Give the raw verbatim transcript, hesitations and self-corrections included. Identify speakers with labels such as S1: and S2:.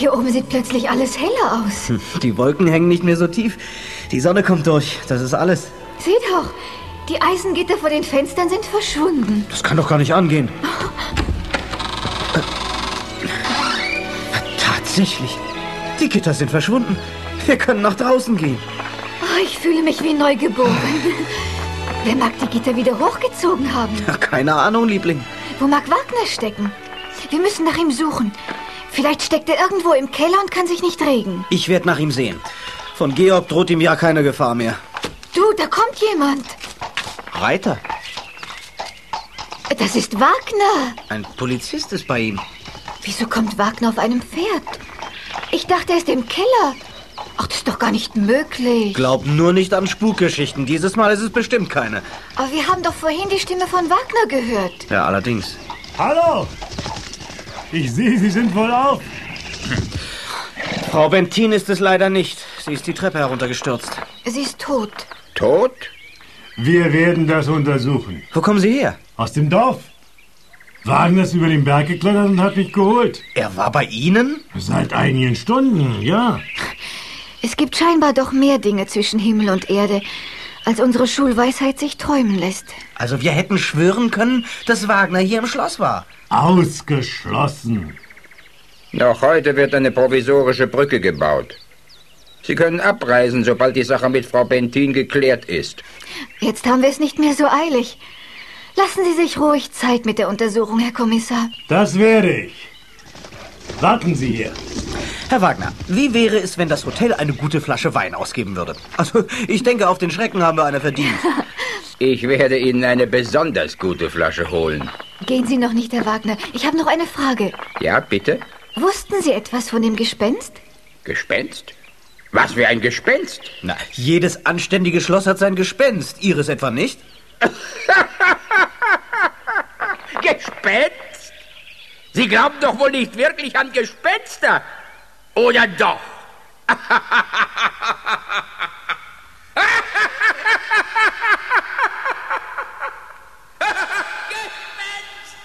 S1: Hier oben sieht plötzlich alles heller aus.
S2: Hm, die Wolken hängen nicht mehr so tief. Die Sonne kommt durch, das ist alles.
S1: Sieh doch, die Eisengitter vor den Fenstern sind verschwunden.
S2: Das kann doch gar nicht angehen. Tatsächlich, die Gitter sind verschwunden. Wir können nach draußen gehen.
S1: Oh, ich fühle mich wie neugeboren. Wer mag die Gitter wieder hochgezogen haben?
S2: Ja, keine Ahnung, Liebling.
S1: Wo mag Wagner stecken? Wir müssen nach ihm suchen. Vielleicht steckt er irgendwo im Keller und kann sich nicht regen.
S2: Ich werde nach ihm sehen. Von Georg droht ihm ja keine Gefahr mehr.
S1: Du, da kommt jemand.
S2: Reiter?
S1: Das ist Wagner.
S2: Ein Polizist ist bei ihm.
S1: Wieso kommt Wagner auf einem Pferd? Ich dachte, er ist im Keller. Ach, das ist doch gar nicht möglich.
S2: Glaub nur nicht an Spukgeschichten. Dieses Mal ist es bestimmt keine.
S1: Aber wir haben doch vorhin die Stimme von Wagner gehört.
S2: Ja, allerdings.
S3: Hallo! Ich sehe, Sie sind wohl auf.
S2: Frau Bentin ist es leider nicht. Sie ist die Treppe heruntergestürzt.
S1: Sie ist tot.
S4: Tot?
S3: Wir werden das untersuchen.
S2: Wo kommen Sie her?
S3: Aus dem Dorf. Wagner ist über den Berg geklettert und hat mich geholt.
S2: Er war bei Ihnen?
S3: Seit einigen Stunden, ja.
S1: Es gibt scheinbar doch mehr Dinge zwischen Himmel und Erde, als unsere Schulweisheit sich träumen lässt.
S2: Also wir hätten schwören können, dass Wagner hier im Schloss war.
S3: Ausgeschlossen.
S4: Noch heute wird eine provisorische Brücke gebaut. Sie können abreisen, sobald die Sache mit Frau Bentin geklärt ist.
S1: Jetzt haben wir es nicht mehr so eilig. Lassen Sie sich ruhig Zeit mit der Untersuchung, Herr Kommissar.
S3: Das werde ich. Warten Sie hier.
S2: Herr Wagner, wie wäre es, wenn das Hotel eine gute Flasche Wein ausgeben würde? Also, ich denke, auf den Schrecken haben wir eine verdient.
S4: Ich werde Ihnen eine besonders gute Flasche holen.
S1: Gehen Sie noch nicht, Herr Wagner. Ich habe noch eine Frage.
S4: Ja, bitte?
S1: Wussten Sie etwas von dem Gespenst?
S4: Gespenst? Was für ein Gespenst?
S2: Na, jedes anständige Schloss hat sein Gespenst. Ihres etwa nicht?
S4: Gespenst? Sie glauben doch wohl nicht wirklich an Gespenster, oder doch?